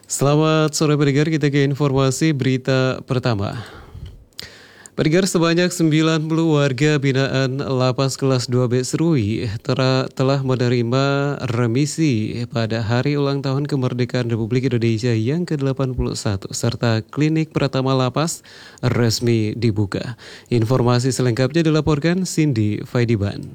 Selamat sore pendengar, kita ke informasi berita pertama. Pendengar, sebanyak 90 warga binaan Lapas Kelas 2B Serui telah menerima remisi pada hari ulang tahun kemerdekaan Republik Indonesia yang ke-81 serta klinik Pratama Lapas resmi dibuka. Informasi selengkapnya dilaporkan Cindy Faidiban.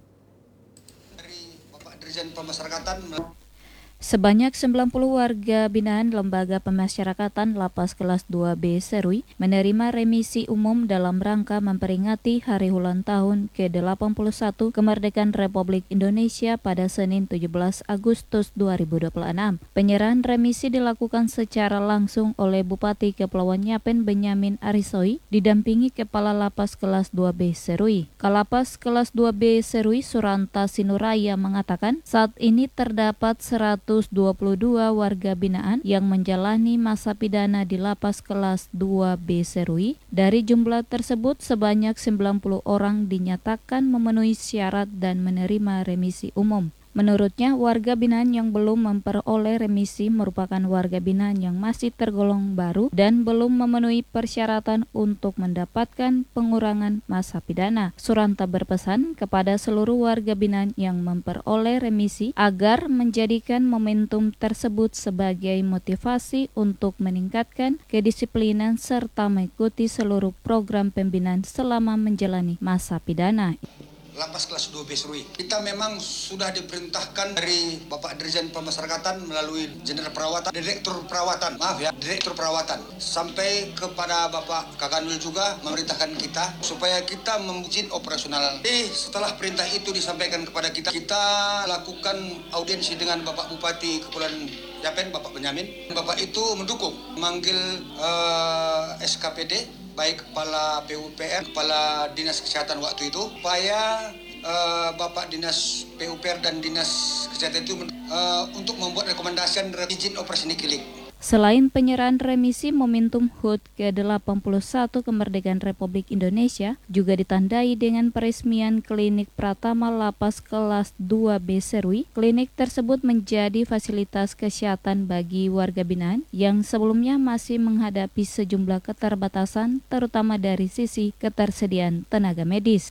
Dari Bapak Dirjen Pemasyarakatan. Sebanyak 90 warga binaan Lembaga Pemasyarakatan Lapas Kelas 2B Serui menerima remisi umum dalam rangka memperingati Hari Ulang Tahun ke-81 Kemerdekaan Republik Indonesia pada Senin 17 Agustus 2026. Penyerahan remisi dilakukan secara langsung oleh Bupati Kepulauan Yapen Benyamin Arisoi didampingi Kepala Lapas Kelas 2B Serui. Kalapas Kelas 2B Serui Suranta Sinuraya mengatakan saat ini terdapat 122 warga binaan yang menjalani masa pidana di Lapas Kelas 2B Serui. Dari jumlah tersebut, sebanyak 90 orang dinyatakan memenuhi syarat dan menerima remisi umum. Menurutnya, warga binaan yang belum memperoleh remisi merupakan warga binaan yang masih tergolong baru dan belum memenuhi persyaratan untuk mendapatkan pengurangan masa pidana. Suranta berpesan kepada seluruh warga binaan yang memperoleh remisi agar menjadikan momentum tersebut sebagai motivasi untuk meningkatkan kedisiplinan serta mengikuti seluruh program pembinaan selama menjalani masa pidana. Lapas Kelas 2B Serui. Kita memang sudah diperintahkan dari Bapak Dirjen Pemasyarakatan melalui Jenderal Perawatan, Direktur Perawatan, sampai kepada Bapak Kakanwil juga memerintahkan kita supaya kita membuat operasional. Setelah perintah itu disampaikan kepada kita, kita lakukan audiensi dengan Bapak Bupati Kepulauan Yapen, Bapak Benyamin. Bapak itu mendukung, memanggil SKPD, baik Kepala PUPR, Kepala Dinas Kesehatan waktu itu, supaya Bapak Dinas PUPR dan Dinas Kesehatan itu untuk membuat rekomendasi izin operasi nikilik. Selain penyerahan remisi, momentum HUT ke-81 Kemerdekaan Republik Indonesia juga ditandai dengan peresmian klinik Pratama Lapas Kelas 2B Serui. Klinik tersebut menjadi fasilitas kesehatan bagi warga binaan yang sebelumnya masih menghadapi sejumlah keterbatasan, terutama dari sisi ketersediaan tenaga medis.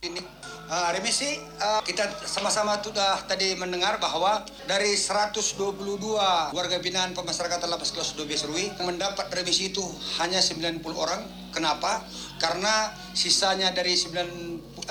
Remisi, kita sama-sama sudah tadi mendengar bahwa dari 122 warga binaan pemasyarakatan Lapas Kelas 2B Serui mendapat remisi itu hanya 90 orang. Kenapa? Karena sisanya dari 122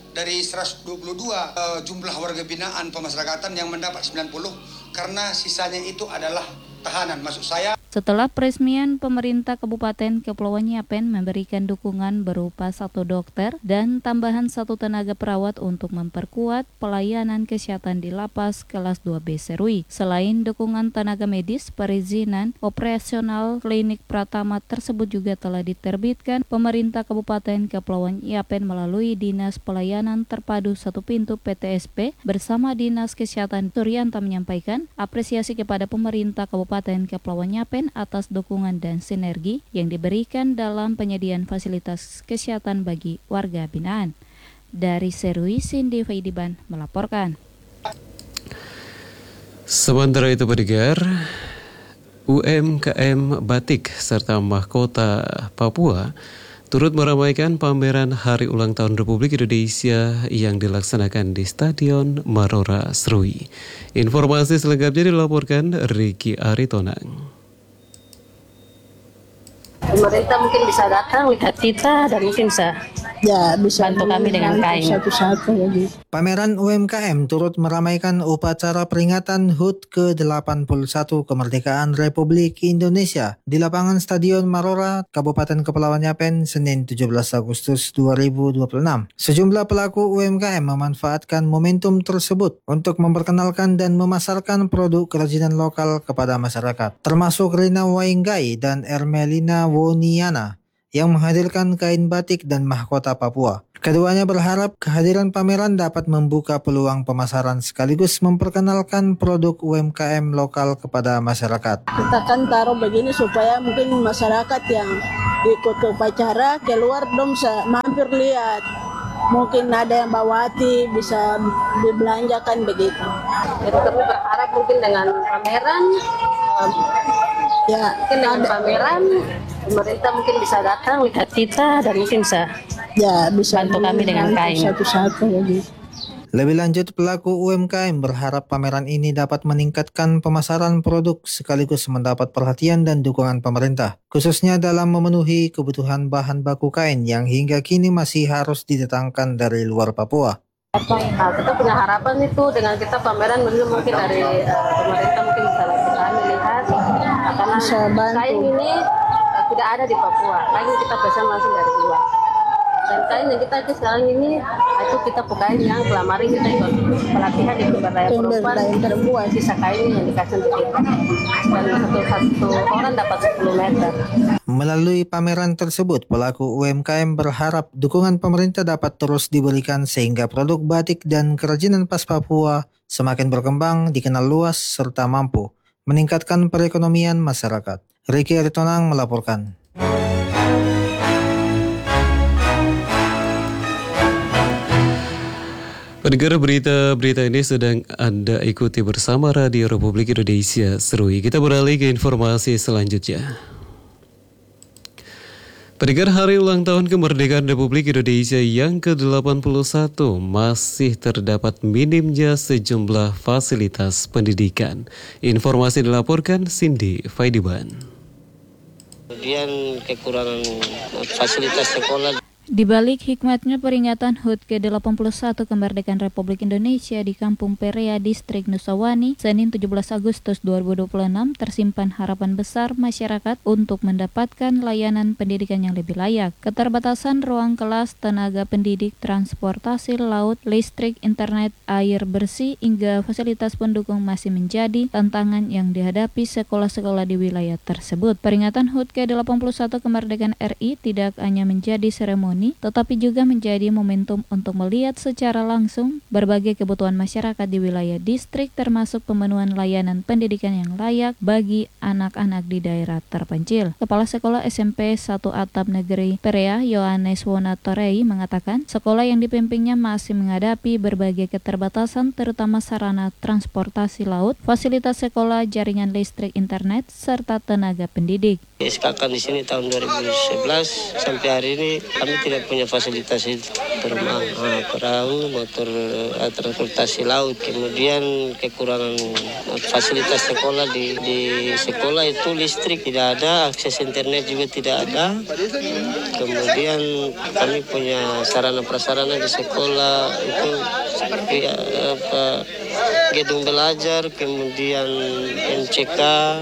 jumlah warga binaan pemasyarakatan yang mendapat 90, karena sisanya itu adalah tahanan, maksud saya. Setelah peresmian, pemerintah Kabupaten Kepulauan Yapen memberikan dukungan berupa 1 dokter dan tambahan 1 tenaga perawat untuk memperkuat pelayanan kesehatan di Lapas Kelas 2B Serui. Selain dukungan tenaga medis, perizinan operasional klinik Pratama tersebut juga telah diterbitkan pemerintah Kabupaten Kepulauan Yapen melalui Dinas Pelayanan Terpadu 1 Pintu PTSP bersama Dinas Kesehatan. Suryanta menyampaikan apresiasi kepada pemerintah Kabupaten Kepulauan Yapen atas dukungan dan sinergi yang diberikan dalam penyediaan fasilitas kesehatan bagi warga binaan. Dari Serui, Cindy Faidiban melaporkan. Sementara itu pendengar, UMKM Batik serta Mahkota Papua turut meramaikan pameran Hari Ulang Tahun Republik Indonesia yang dilaksanakan di Stadion Marora Serui. Informasi selengkapnya dilaporkan Ricky Aritonang. Pemerintah mungkin bisa datang lihat kita dan mungkin bisa bantu kami dengan kain. Pameran UMKM turut meramaikan upacara peringatan HUT ke-81 Kemerdekaan Republik Indonesia di lapangan Stadion Marora, Kabupaten Kepulauan Yapen, Senin 17 Agustus 2026. Sejumlah pelaku UMKM memanfaatkan momentum tersebut untuk memperkenalkan dan memasarkan produk kerajinan lokal kepada masyarakat, termasuk Rina Wainggai dan Ermelina Woniana yang menghadirkan kain batik dan mahkota Papua. Keduanya berharap kehadiran pameran dapat membuka peluang pemasaran sekaligus memperkenalkan produk UMKM lokal kepada masyarakat. Kita kan taruh begini supaya mungkin masyarakat yang ikut upacara keluar dong mampir lihat. Mungkin ada yang bawa hati bisa dibelanjakan begitu. Jadi kami berharap mungkin dengan pameran Ya, Mungkin dengan pameran pemerintah mungkin bisa datang lihat kita dan mungkin bisa bantu kami dengan kain. Satu-satu lagi. Lebih lanjut, pelaku UMKM berharap pameran ini dapat meningkatkan pemasaran produk sekaligus mendapat perhatian dan dukungan pemerintah, khususnya dalam memenuhi kebutuhan bahan baku kain yang hingga kini masih harus didatangkan dari luar Papua. Kita punya harapan itu dengan kita pameran mungkin dari pemerintah mungkin bisa bantu kami lihat karena Bisa bantu. kain ini tidak ada di Papua, kain kita pesan langsung dari luar. Dan kain yang kita sekarang ini itu kita pakai yang kemarin kita ikut pelatihan di pemberdayaan perempuan, sisa kain yang dikasih untuk kita. Dan satu orang dapat 10 meter. Melalui pameran tersebut, pelaku UMKM berharap dukungan pemerintah dapat terus diberikan sehingga produk batik dan kerajinan khas Papua semakin berkembang, dikenal luas, serta mampu meningkatkan perekonomian masyarakat. Ricky Aritonang melaporkan. Pendengar, berita-berita ini sedang Anda ikuti bersama Radio Republik Indonesia Serui. Kita beralih ke informasi selanjutnya. Pendengar, hari ulang tahun kemerdekaan Republik Indonesia yang ke-81 masih terdapat minimnya sejumlah fasilitas pendidikan. Informasi dilaporkan Cindy Faidiban. Kemudian kekurangan fasilitas sekolah. Di balik hikmatnya peringatan HUT ke-81 kemerdekaan Republik Indonesia di Kampung Perea, Distrik Nusawani, Senin 17 Agustus 2026, tersimpan harapan besar masyarakat untuk mendapatkan layanan pendidikan yang lebih layak. Keterbatasan ruang kelas, tenaga pendidik, transportasi laut, listrik, internet, air bersih, hingga fasilitas pendukung masih menjadi tantangan yang dihadapi sekolah-sekolah di wilayah tersebut. Peringatan HUT ke-81 kemerdekaan RI tidak hanya menjadi seremoni, tetapi juga menjadi momentum untuk melihat secara langsung berbagai kebutuhan masyarakat di wilayah distrik, termasuk pemenuhan layanan pendidikan yang layak bagi anak-anak di daerah terpencil. Kepala Sekolah SMP 1 Atap Negeri Perea, Yohanes Wonatorei, mengatakan sekolah yang dipimpinnya masih menghadapi berbagai keterbatasan, terutama sarana transportasi laut, fasilitas sekolah, jaringan listrik, internet, serta tenaga pendidik. SKK di sini tahun 2011 sampai hari ini kami tidak punya fasilitas itu, terutama perahu, motor, transportasi laut. Kemudian kekurangan fasilitas sekolah di sekolah itu listrik tidak ada, akses internet juga tidak ada. Kemudian kami punya sarana prasarana di sekolah itu seperti gedung belajar, kemudian MCK,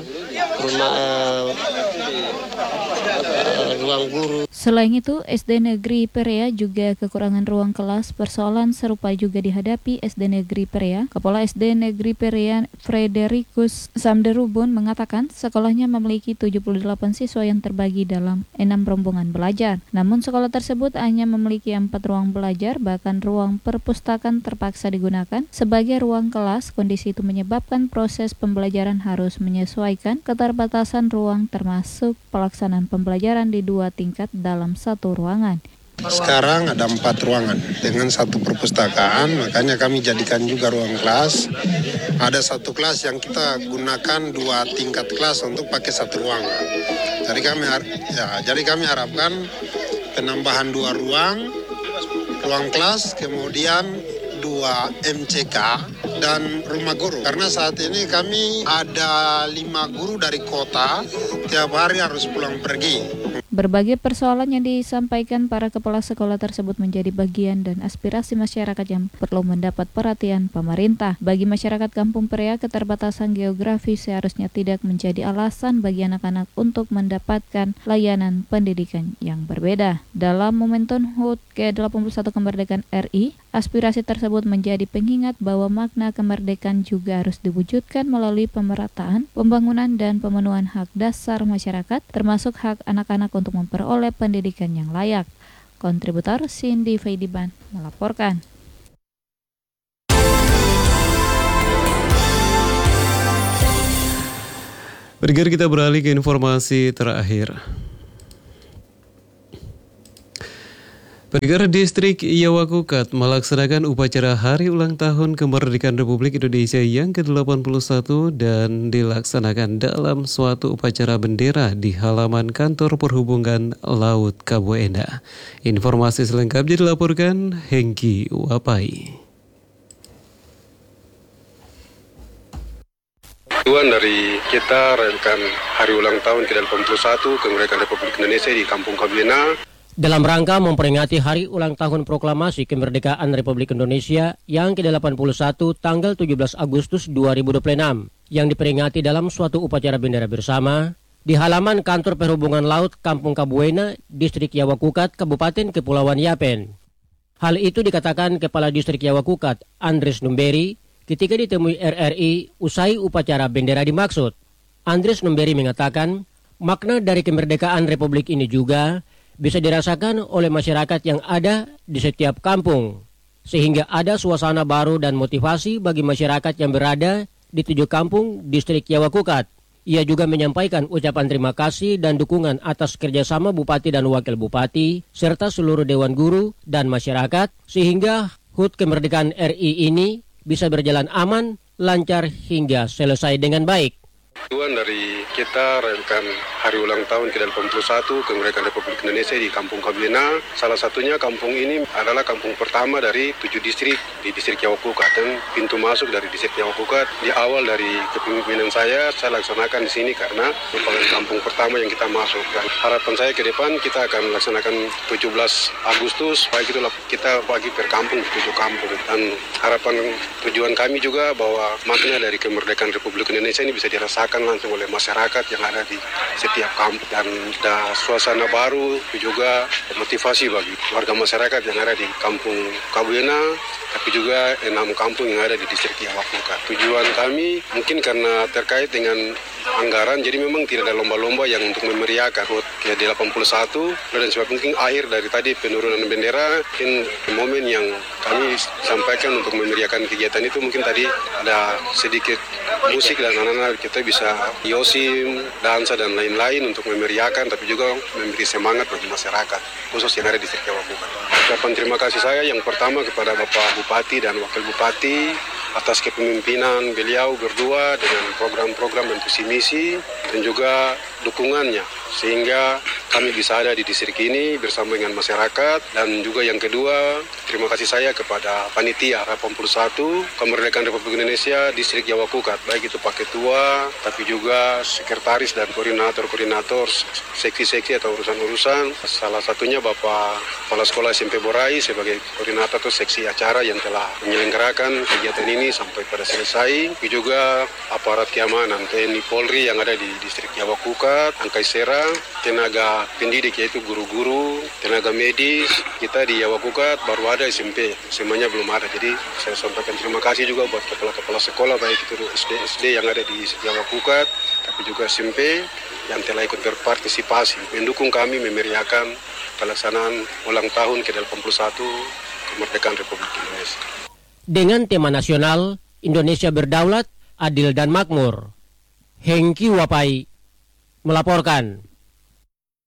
ruang guru. Selain itu, SD Negeri Perea juga kekurangan ruang kelas. Persoalan serupa juga dihadapi SD Negeri Perea. Kepala SD Negeri Perea, Fredericus Samderubun, mengatakan sekolahnya memiliki 78 siswa yang terbagi dalam 6 rombongan belajar. Namun sekolah tersebut hanya memiliki 4 ruang belajar, bahkan ruang perpustakaan terpaksa digunakan sebagai ruang kelas. Kondisi itu menyebabkan proses pembelajaran harus menyesuaikan keterbatasan ruang, termasuk pelaksanaan pembelajaran di 2 tingkat dalam satu ruangan. Sekarang ada 4 ruangan dengan 1 perpustakaan, makanya kami jadikan juga ruang kelas. Ada 1 kelas yang kita gunakan 2 tingkat kelas untuk pakai 1 ruangan. Jadi kami harapkan penambahan 2 ruang kelas, kemudian 2 MCK dan rumah guru. Karena saat ini kami ada 5 guru dari kota, tiap hari harus pulang pergi. Berbagai persoalan yang disampaikan para kepala sekolah tersebut menjadi bagian dan aspirasi masyarakat yang perlu mendapat perhatian pemerintah. Bagi masyarakat Kampung Perea, keterbatasan geografi seharusnya tidak menjadi alasan bagi anak-anak untuk mendapatkan layanan pendidikan yang berbeda. Dalam momentum HUT ke-81 kemerdekaan RI, aspirasi tersebut menjadi pengingat bahwa makna kemerdekaan juga harus diwujudkan melalui pemerataan, pembangunan, dan pemenuhan hak dasar masyarakat, termasuk hak anak-anak untuk memperoleh pendidikan yang layak. Kontributor Cindy Faidiban melaporkan. Bergeser kita beralih ke informasi terakhir. Pendengar Distrik Yawakukat melaksanakan upacara Hari Ulang Tahun Kemerdekaan Republik Indonesia yang ke-81 dan dilaksanakan dalam suatu upacara bendera di halaman Kantor Perhubungan Laut Kabupaten. Informasi selengkapnya dilaporkan Hengki Wapai. Tujuan dari kita merayakan Hari Ulang Tahun ke-81 Kemerdekaan Republik Indonesia di Kampung Kabena dalam rangka memperingati Hari Ulang Tahun Proklamasi Kemerdekaan Republik Indonesia yang ke-81 tanggal 17 Agustus 2026 yang diperingati dalam suatu upacara bendera bersama di halaman Kantor Perhubungan Laut Kampung Kabuena, Distrik Yawakukat, Kabupaten Kepulauan Yapen. Hal itu dikatakan Kepala Distrik Yawakukat, Andres Numberi, ketika ditemui RRI usai upacara bendera dimaksud. Andres Numberi mengatakan, makna dari kemerdekaan Republik ini juga bisa dirasakan oleh masyarakat yang ada di setiap kampung, sehingga ada suasana baru dan motivasi bagi masyarakat yang berada di 7 kampung distrik Yawakukat. Ia juga menyampaikan ucapan terima kasih dan dukungan atas kerjasama Bupati dan Wakil Bupati, serta seluruh Dewan Guru dan masyarakat, sehingga HUT Kemerdekaan RI ini bisa berjalan aman, lancar hingga selesai dengan baik. Tujuan dari kita merayakan Hari Ulang Tahun ke-81 Kemerdekaan Republik Indonesia di Kampung Kabena. Salah satunya kampung ini adalah kampung pertama dari 7 distrik di Distrik Yawakukat, dan pintu masuk dari Distrik Yawakukat di awal dari kepemimpinan saya laksanakan di sini karena merupakan kampung pertama yang kita masuk. Dan harapan saya ke depan kita akan laksanakan 17 Agustus, baik itu kita bagi per kampung 7 kampung. Dan harapan tujuan kami juga bahwa makna dari kemerdekaan Republik Indonesia ini bisa dirasakan langsung oleh masyarakat yang ada di setiap kampung, dan ada suasana baru juga motivasi bagi warga masyarakat yang ada di Kampung Kabena, tapi juga 6 kampung yang ada di Distrik Yawakukat. Tujuan kami mungkin karena terkait dengan anggaran, jadi memang tidak ada lomba-lomba yang untuk memeriahkan HUT ke-81, dan sebab mungkin akhir dari tadi penurunan bendera, mungkin momen yang kami sampaikan untuk memeriahkan kegiatan itu mungkin tadi ada sedikit musik dan anak-anak kita bisa yosim, dansa dan lain-lain untuk memeriahkan, tapi juga memberi semangat bagi masyarakat khusus yang ada di Distrik Yawakukat. Ucapan terima kasih saya yang pertama kepada Bapak Bupati dan Wakil Bupati atas kepemimpinan beliau berdua dengan program-program dan visi misi dan juga dukungannya sehingga kami bisa ada di distrik ini bersama dengan masyarakat. Dan juga yang kedua, terima kasih saya kepada panitia 81 Kemerdekaan Republik Indonesia Distrik Yawakukat, baik itu Pak Ketua tapi juga sekretaris dan koordinator seksi-seksi atau urusan-urusan. Salah satunya Bapak Kepala Sekolah SMP Borai sebagai koordinator atau seksi acara yang telah menyelenggarakan kegiatan ini sampai pada selesai. Juga aparat keamanan TNI Polri yang ada di Distrik Yawakukat, Angkai Sera, tenaga pendidik yaitu guru-guru, tenaga medis. Kita di Yawakukat baru ada SMP, semuanya belum ada. Jadi saya sampaikan terima kasih juga buat kepala-kepala sekolah baik itu SD yang ada di Yawakukat, tapi juga SMP yang telah ikut berpartisipasi mendukung kami memeriahkan pelaksanaan ulang tahun ke-81 Kemerdekaan Republik Indonesia. Dengan tema nasional Indonesia Berdaulat, Adil dan Makmur. Hengki Wapai melaporkan.